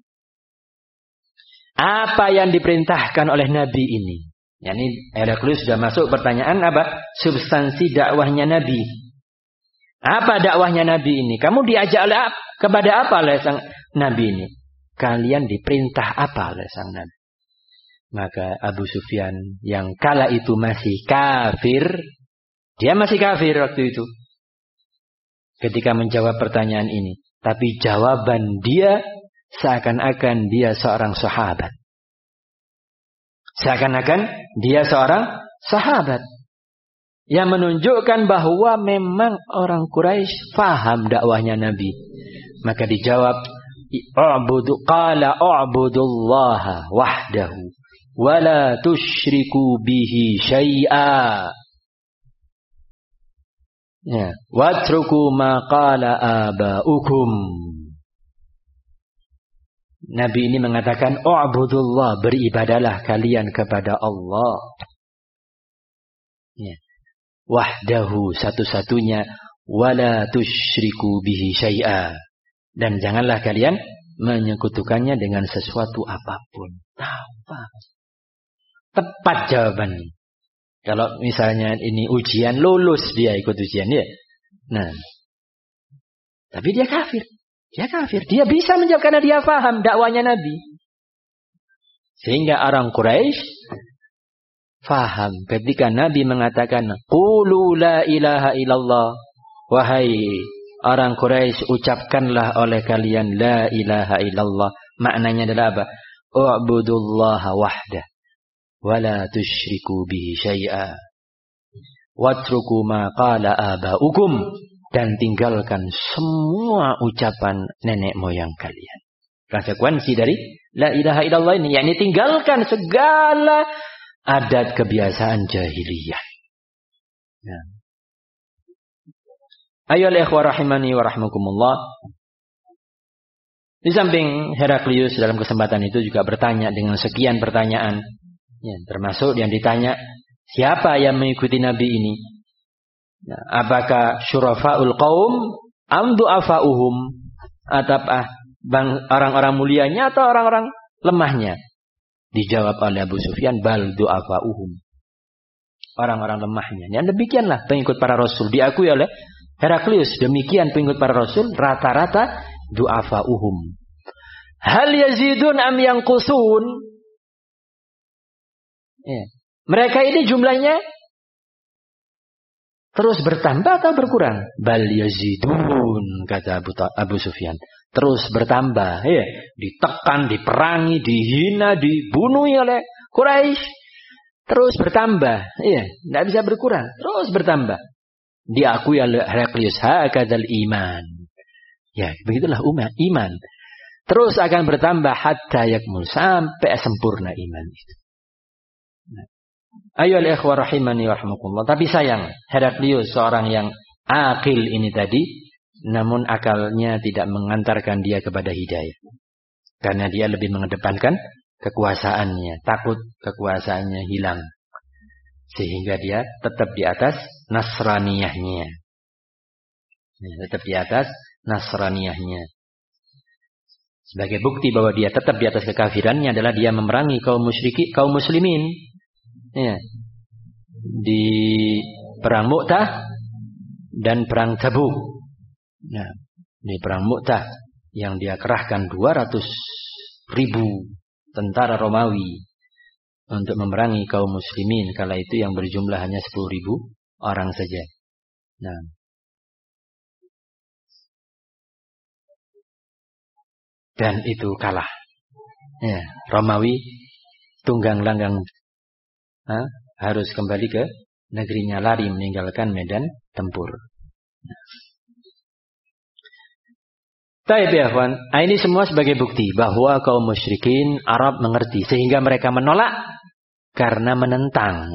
Apa yang diperintahkan oleh Nabi ini? Yani Heraklius sudah masuk pertanyaan apa? Substansi dakwahnya Nabi. Apa dakwahnya Nabi ini? Kamu diajak kepada apa oleh sang Nabi ini? Kalian diperintah apa oleh sang Nabi? Maka Abu Sufyan yang kala itu masih kafir, dia masih kafir waktu itu, ketika menjawab pertanyaan ini. Tapi jawaban dia seakan-akan dia seorang sahabat. Seakan-akan dia seorang sahabat. Yang menunjukkan bahwa memang orang Quraisy faham dakwahnya Nabi. Maka dijawab, qala u'budullaha wahdahu wa la tusyriku bihi syai'a. Ya, watruku ma qala abaukum. Nabi ini mengatakan, "U'budullah, beribadalah kalian kepada Allah." Ya. Wahdahu, satu-satunya, wala tusyriku bihi syai'a. Dan janganlah kalian menyekutukannya dengan sesuatu apapun. Tepat jawabannya. Kalau misalnya ini ujian, lulus dia ikut ujian ya. Nah, tapi dia kafir. Dia kafir. Dia bisa menjawab karena dia paham dakwanya Nabi. Sehingga orang Quraisy faham ketika Nabi mengatakan, "Qulu la ilaha illallah." Wahai orang Quraisy, ucapkanlah oleh kalian la ilaha illallah. Maknanya adalah apa? U'budullaha wahdah wa la tusyriku bihi syai'a. Watruku ma qala abaukum, dan tinggalkan semua ucapan nenek moyang kalian. Konsekuensi dari la ilaha illallah ini, yakni tinggalkan segala adat kebiasaan jahiliyah. Ya. Ayolah ikhwah rahimani wa rahmakumullah. Di samping Heraklius dalam kesempatan itu juga bertanya dengan sekian pertanyaan. Ya, termasuk yang ditanya, siapa yang mengikuti Nabi ini? Nah, apakah syurafa'ul qaum am du'afa'uhum? Atau orang-orang mulianya atau orang-orang lemahnya? Dijawab oleh Abu Sufyan, bal du'afa'uhum. Orang-orang lemahnya. Dan demikianlah pengikut para rasul. Diakui oleh Heraklius, demikian pengikut para rasul rata-rata du'afa'uhum. Hal yazidun am yanqusun? Ya. Mereka ini jumlahnya terus bertambah atau berkurang? Bal yazidun, kata Abu Sufyan. Terus bertambah, ya. Ditekan, diperangi, dihina, dibunuh oleh Quraisy. Terus bertambah, ya. Tidak bisa berkurang, terus bertambah. Diakui oleh Heraklius, hakadzal iman. Ya, begitulah iman. Terus akan bertambah hatta yakmul, sampai sempurna iman itu. Ayolah ikhwah rahimani wa rahmakumullah. Tapi sayang, Heraklius seorang yang akil ini tadi, namun akalnya tidak mengantarkan dia kepada hidayah. Karena dia lebih mengedepankan kekuasaannya, takut kekuasaannya hilang. Sehingga dia tetap di atas nasraniyahnya. Tetap di atas nasraniyahnya. Sebagai bukti bahwa dia tetap di atas kekafirannya adalah dia memerangi kaum muslimin. Ya. Di perang Mu'tah dan perang Tabuk. Nah, di perang Mu'tah yang dia kerahkan 200.000 tentara Romawi untuk memerangi kaum muslimin, kala itu yang berjumlah hanya 10.000 orang saja. Nah, dan itu kalah. Ya, Romawi tunggang langgang harus kembali ke negerinya, lari meninggalkan medan tempur. Taib ya kawan, ini semua sebagai bukti bahwa kaum musyrikin Arab mengerti sehingga mereka menolak karena menentang.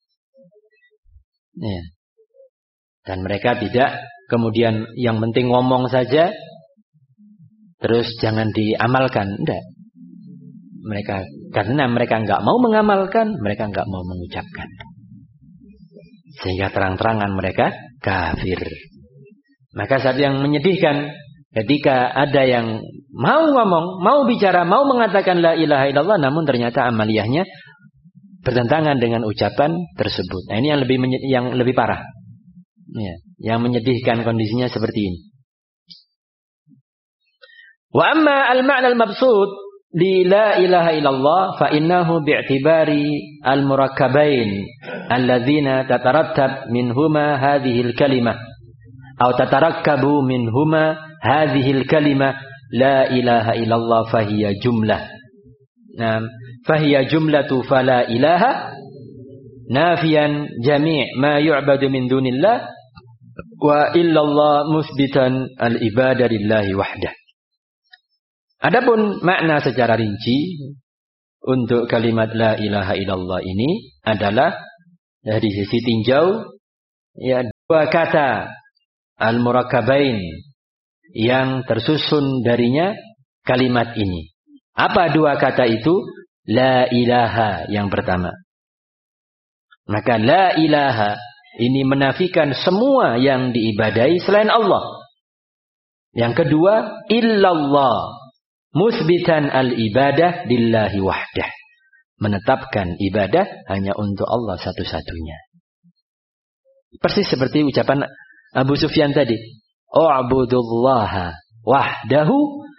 Ya. Dan mereka tidak kemudian yang penting ngomong saja terus jangan diamalkan, enggak. Mereka karena mereka enggak mau mengamalkan, mereka enggak mau mengucapkan. Sehingga terang-terangan mereka kafir. Maka saat yang menyedihkan ketika ada yang mau ngomong, mau bicara, mau mengatakan la ilaha illallah, namun ternyata amaliyahnya bertentangan dengan ucapan tersebut. Nah, ini yang lebih parah. Ya, yang menyedihkan kondisinya seperti ini. Wa amma al-ma'na al-mabsut li la ilaha illallah fa innahu bi'tibari al-murakkabain alladzina tatarattab minhuma hadhihi al-kalimah atau tatarakkabu minhuma hadhihi al-kalimah la ilaha illallah fahiya jumlah. Nah, fahiya jumlatu fala ilaha nafiyan jami' ma yu'badu min dunillah wa illallah musbitan al-ibadah lillahi wahdah. Adapun makna secara rinci untuk kalimat la ilaha illallah ini adalah dari sisi tinjau ya dua kata al-murakkabain yang tersusun darinya kalimat ini. Apa dua kata itu? La ilaha yang pertama. Maka la ilaha ini menafikan semua yang diibadahi selain Allah. Yang kedua, illallah, musbitan al-ibadah lillahi wahdah. Menetapkan ibadah hanya untuk Allah satu-satunya. Persis seperti ucapan Abu Sufyan tadi. U'budullaha wahdahu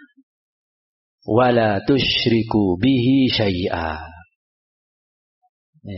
wala tusyriku bihi syai'a. Ya.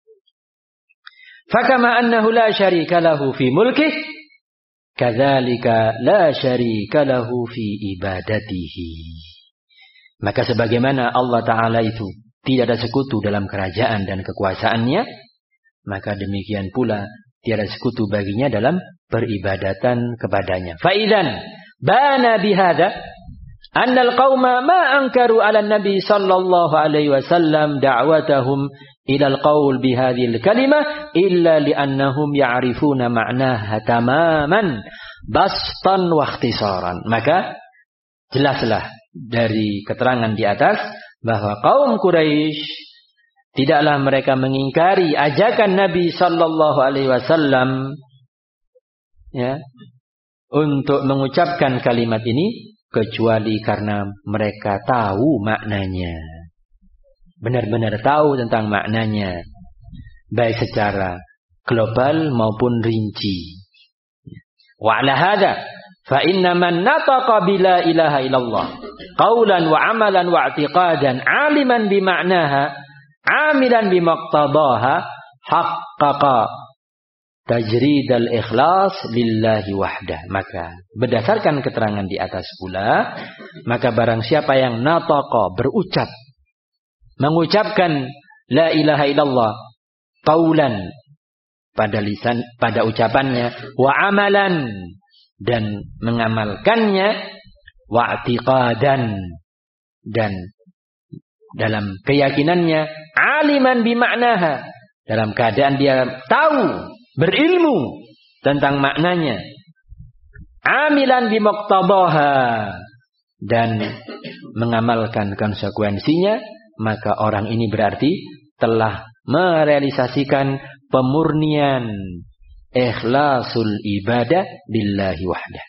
Fakama annahu la syarika lahu fi mulkih, kadzalika la syarika lahu fi ibadatihi. Maka sebagaimana Allah Ta'ala itu tidak ada sekutu dalam kerajaan dan kekuasaannya, maka demikian pula tiada sekutu baginya dalam peribadatan kepadanya. Faidan bana bihadza anna al-qauma ma ankaru 'ala an-nabi sallallahu alaihi wasallam da'watahum ila al-qaul bihadhihi al-kalimah illa li'annahum ya'rifuna ma'naha tamaman bastan wa ikhtisaran. Maka jelaslah dari keterangan di atas bahwa kaum Quraisy tidaklah mereka mengingkari ajakan Nabi sallallahu alaihi wasallam ya untuk mengucapkan kalimat ini kecuali karena mereka tahu maknanya. Benar-benar tahu tentang maknanya, baik secara global maupun rinci. Wa ala hadza fa inna man nataqa bila ilaha illallah qaulan wa amalan wa i'tiqadan aliman bi ma'naha amilan bi maqtadaha haqqaqa tajridal ikhlas lillahi wahdah. Maka berdasarkan keterangan di atas pula, maka barang siapa yang nataqa berucap, mengucapkan la ilaha illallah qaulan pada lisan, pada ucapannya, wa amalan dan mengamalkannya, wa i'tiqadan dan dalam keyakinannya, aliman bimaknaha dalam keadaan dia tahu, berilmu tentang maknanya, amilan bimuqtadaha dan mengamalkan konsekuensinya, maka orang ini berarti telah merealisasikan pemurnian ikhlasul ibadah lillahi wahdah.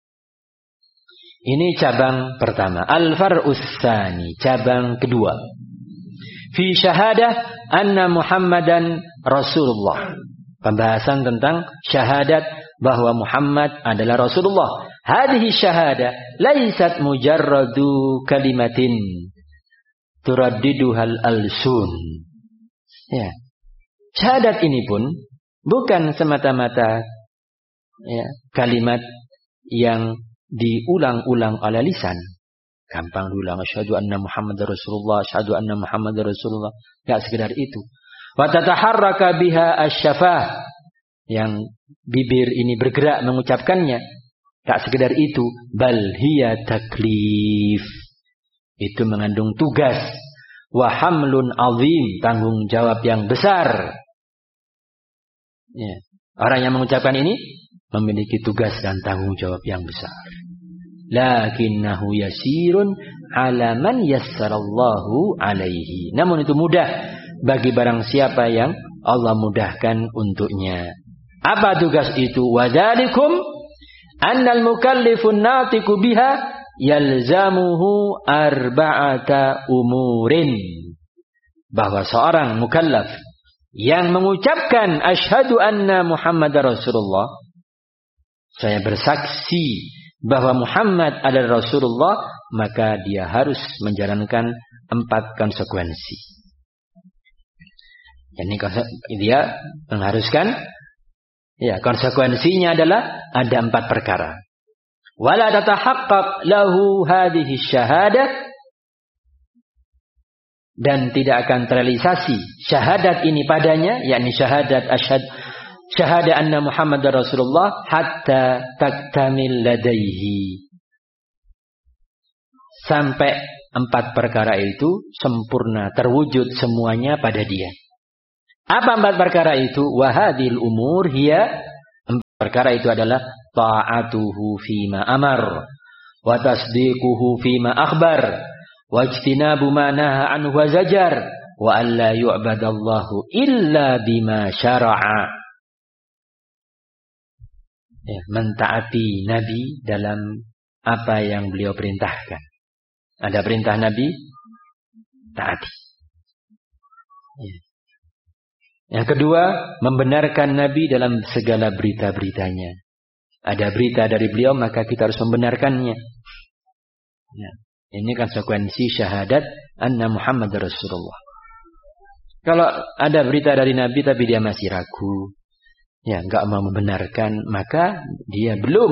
Ini cabang pertama. Al-far'us tsani, cabang kedua. Fi syahadah anna Muhammadan Rasulullah. Pembahasan tentang syahadat bahwa Muhammad adalah Rasulullah. Hadhihi syahadah laisat mujarradu kalimatin turaddiduhal alsun. Ya. Syahadat ini pun bukan semata-mata ya, kalimat yang diulang-ulang oleh lisan. Gampang diulang, asyhadu anna Muhammadar Rasulullah, asyhadu anna Muhammadar Rasulullah. Enggak sekedar itu. Wa tataharraka biha asy-syafah, yang bibir ini bergerak mengucapkannya. Enggak sekedar itu, bal hiya taklif. Itu mengandung tugas. Wa hamlun azim, tanggung jawab yang besar. Ya. Orang yang mengucapkan ini memiliki tugas dan tanggung jawab yang besar. Lakinnahu yasirun ala man yassarallahu alaihi. Namun itu mudah bagi barang siapa yang Allah mudahkan untuknya. Apa tugas itu? Wadzalikum annal mukallifun natiqu biha yalzamuhu arba'ata umurin. Bahwa seorang mukallaf yang mengucapkan asyhadu anna Muhammadar Rasulullah, saya bersaksi bahwa Muhammad adalah Rasulullah, maka dia harus menjalankan 4 konsekuensi. Jadi dia mengharuskan, ya, konsekuensinya adalah ada 4 perkara. Wala tatahaqqaq lahu hadhihi syahadah, dan tidak akan terrealisasi syahadat ini padanya, yakni syahadat syahada anna Muhammadar Rasulullah hatta taktamil ladaihi, sampai 4 perkara itu sempurna, terwujud semuanya pada dia. Apa 4 perkara itu? Wahadil umur hiya perkara itu adalah ta'atuhu fima amar wa tasdiquhu fima akhbar wa ijtinabu ma naha anhu wa zajar wa alla yu'badallahu illa bima syara'a. Ya, mentaati Nabi dalam apa yang beliau perintahkan. Ada perintah Nabi, taati. Ya. Yang kedua, membenarkan Nabi dalam segala berita-beritanya. Ada berita dari beliau, maka kita harus membenarkannya. Ya. Ini konsekuensi syahadat anna Muhammad Rasulullah. Kalau ada berita dari Nabi tapi dia masih ragu, ya enggak mau membenarkan, maka dia belum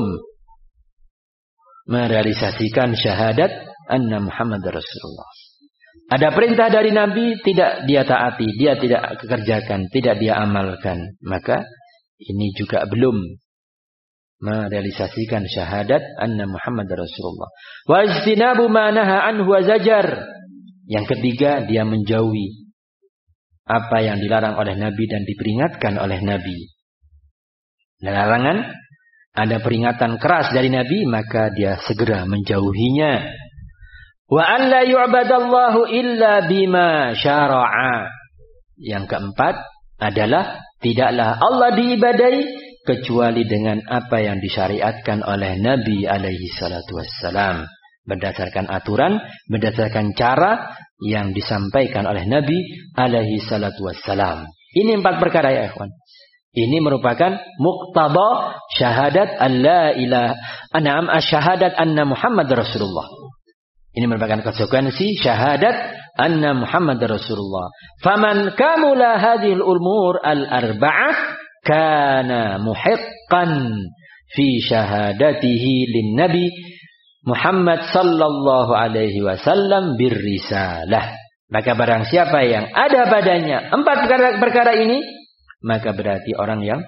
merealisasikan syahadat anna Muhammad Rasulullah. Ada perintah dari Nabi tidak dia taati, dia tidak kerjakan, tidak dia amalkan, maka ini juga belum merealisasikan syahadat anna Muhammad Rasulullah. Wa ijtinabu ma naha anhu wa zajar. Yang ketiga, dia menjauhi apa yang dilarang oleh Nabi dan diperingatkan oleh Nabi. Larangan, ada peringatan keras dari Nabi, maka dia segera menjauhinya. Wa an la yu'badallahu illa bima syara'a. Yang keempat adalah tidaklah Allah diibadai kecuali dengan apa yang disyariatkan oleh Nabi alaihi salatu wassalam. Berdasarkan aturan, berdasarkan cara yang disampaikan oleh Nabi alaihi salatu wassalam. Ini 4 perkara ya ikhwan. Ini merupakan muqtada syahadat alla ilaha an'am asyahadat anna Muhammad Rasulullah. Ini merupakan konsekuensi syahadat anna Muhammad Rasulullah. Faman kamula hadhil umur al-arba'ah kana muhiqqan fi syahadatihi lin nabi Muhammad sallallahu alaihi wasallam birrisalah. Maka barang siapa yang ada padanya 4 perkara ini, maka berarti orang yang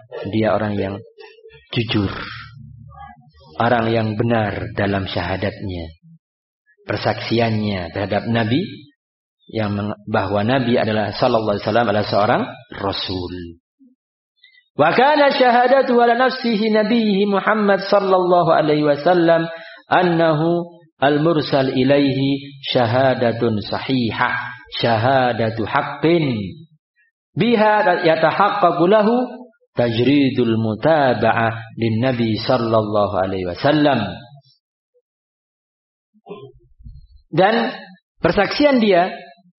jujur, orang yang benar dalam syahadatnya, persaksiannya terhadap Nabi, yang bahwa Nabi adalah sallallahu alaihi wasallam adalah seorang rasul. Wa kana syahadatu ala nafsihi nabiyhi Muhammad sallallahu alaihi wasallam annahu al-mursal ilaihi syahadatun sahihah, syahadatu haqqin biha yatahaqqaqu lahu tajridul mutaba'ah lin nabi sallallahu alaihi wasallam. Dan persaksian dia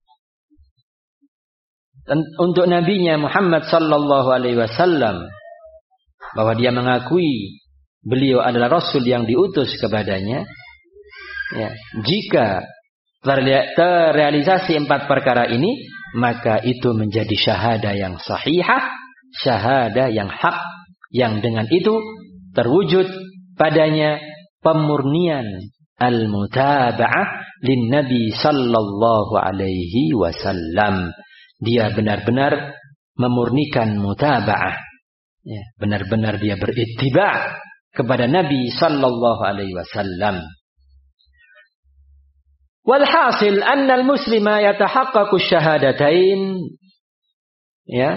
untuk nabinya Muhammad sallallahu alaihi wasallam bahwa dia mengakui beliau adalah rasul yang diutus kepadanya, ya, jika terrealisasi 4 perkara ini, maka itu menjadi syahadah yang sahihah, syahadah yang hak, yang dengan itu terwujud padanya pemurnian al-mutaba'ah lin nabi sallallahu alaihi wasallam. Dia benar-benar memurnikan mutaba'ah, ya, benar-benar dia berittiba' kepada Nabi sallallahu alaihi wasallam. Walhasil anna al-muslima yatahaqqaqu syahadatain, ya.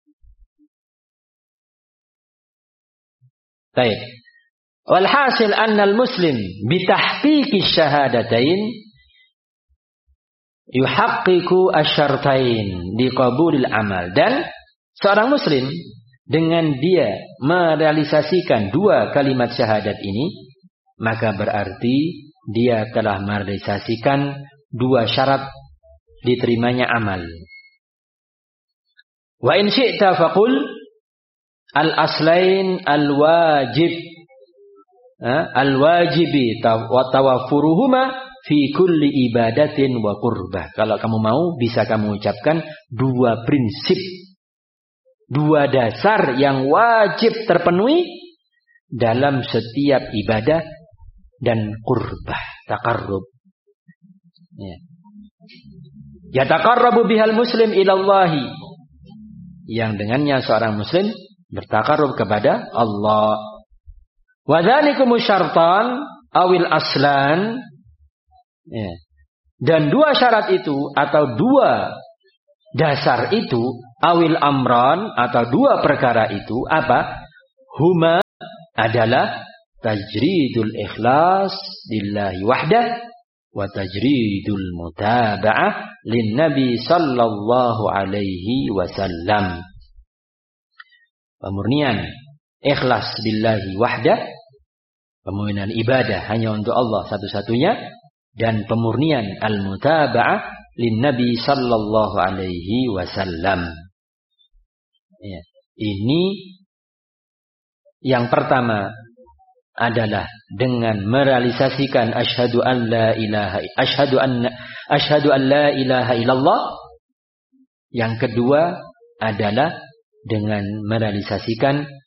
Baik. Walhasil anna al-muslim bitahqiqi syahadatain yuhaqqiqu asyartain liqabulil amal. Dan seorang muslim dengan dia merealisasikan 2 kalimat syahadat ini, maka berarti dia telah merealisasikan 2 syarat diterimanya amal. Wa in syi'ta faqul al-aslain al-wajib al-wajibi wa tawaffuruhuma fi kulli ibadatin wa qurbah. Kalau kamu mau, bisa kamu ucapkan 2 prinsip, 2 dasar yang wajib terpenuhi dalam setiap ibadah dan qurbah, taqarrub. Ya. Yataqarrabu bihal muslim ilallahi, yang dengannya seorang muslim bertaqarrub kepada Allah. Wa dzalikumu syartan awil aslan. Ya. Dan 2 syarat itu atau 2 dasar itu awil amran atau 2 perkara itu apa? Huma adalah tajridul ikhlas lillahi wahdah wa tajridul mutaba'ah lin Nabi sallallahu alaihi wasallam. Pemurnian ikhlas billahi wahdah, pemurnian ibadah hanya untuk Allah satu-satunya, dan pemurnian al-mutaba'ah lin Nabi sallallahu alaihi wasallam. Ya. Ini yang pertama adalah dengan merealisasikan asyhadu an la ilaha illallah. Yang kedua adalah dengan merealisasikan